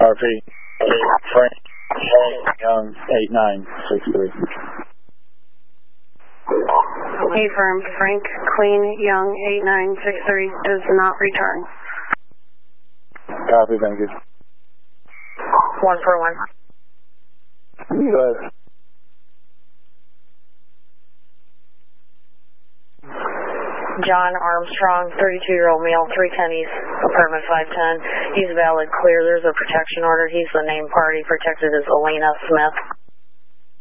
RP. Frank Young 8963. Affirm. Frank Queen Young 8963 does not return. Copy, thank you. 141. U.S. John Armstrong, 32-year-old male, 310 East, apartment 510. He's valid, clear. There's a protection order. He's the named party. Protected as Elena Smith.